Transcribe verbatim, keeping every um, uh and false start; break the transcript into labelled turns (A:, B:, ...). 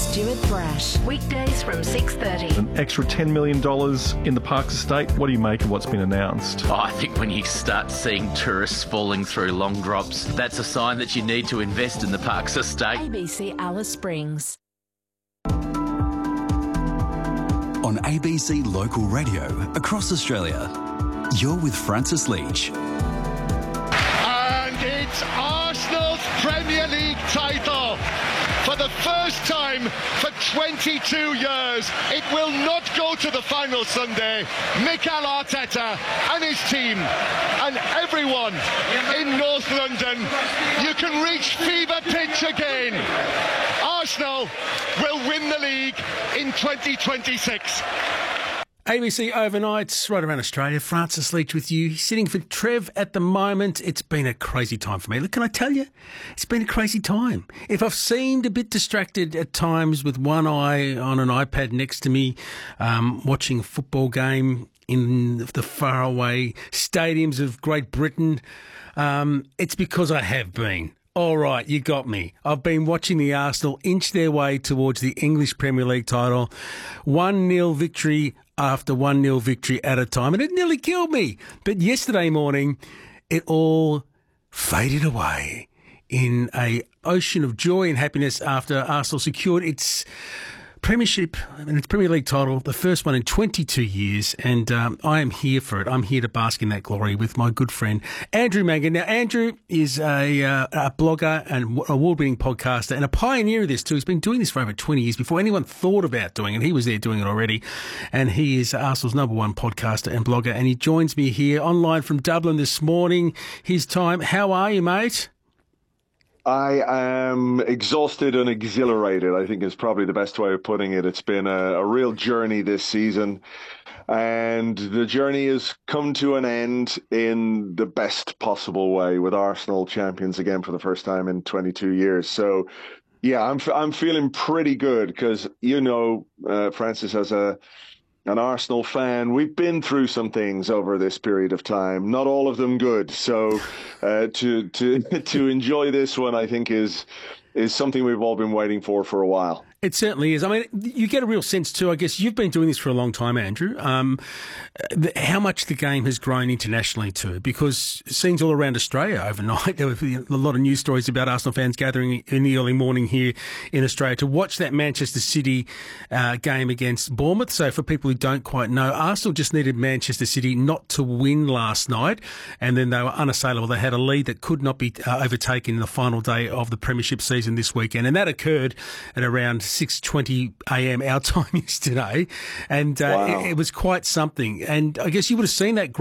A: Stuart Brash. Weekdays from six thirty.
B: An extra ten million dollars in the Parks estate. What do you make of what's been announced?
C: Oh, I think when you start seeing tourists falling through long drops, that's a sign that you need to invest in the Parks estate.
A: A B C Alice Springs.
D: On A B C Local Radio across Australia, you're with Francis Leach.
E: And it's Arsenal's Premier League title. For the first time for twenty-two years, it will not go to the final Sunday. Mikel Arteta and his team and everyone in North London, you can reach fever pitch again. Arsenal will win the league in twenty twenty-six.
F: A B C Overnights right around Australia. Francis Leach with you. Sitting for Trev at the moment. It's been a crazy time for me. Look, can I tell you? It's been a crazy time. If I've seemed a bit distracted at times with one eye on an iPad next to me, um, watching a football game in the faraway stadiums of Great Britain, um, it's because I have been. All right, you got me. I've been watching the Arsenal inch their way towards the English Premier League title. one nil victory after one nil victory at a time, and it nearly killed me. But yesterday morning, it all faded away in a ocean of joy and happiness after Arsenal secured its Premiership and its Premier League title, the first one in twenty-two years, and um, I am here for it. I'm here to bask in that glory with my good friend Andrew Mangan. Now, Andrew is a, uh, a blogger and award-winning podcaster and a pioneer of this too. He's been doing this for over twenty years before anyone thought about doing it. He was there doing it already, and he is Arsenal's number one podcaster and blogger, and he joins me here online from Dublin this morning, his time. How are you, mate?
G: I am exhausted and exhilarated, I think is probably the best way of putting it. It's been a, a real journey this season, and the journey has come to an end in the best possible way with Arsenal champions again for the first time in twenty-two years. So, yeah, I'm I'm feeling pretty good because, you know, uh, Francis, as a an Arsenal fan, we've been through some things over this period of time, not all of them good. So uh, to to to enjoy this one, I think, is is something we've all been waiting for for a while.
F: It certainly is. I mean, you get a real sense too. I guess you've been doing this for a long time, Andrew. Um, the, how much the game has grown internationally too, because scenes all around Australia overnight. There were a lot of news stories about Arsenal fans gathering in the early morning here in Australia to watch that Manchester City uh, game against Bournemouth. So for people who don't quite know, Arsenal just needed Manchester City not to win last night, and then they were unassailable. They had a lead that could not be uh, overtaken in the final day of the Premiership season this weekend, and that occurred at around six twenty a.m. our time yesterday, and uh,
G: wow.
F: it, it was quite something. And I guess you would have seen that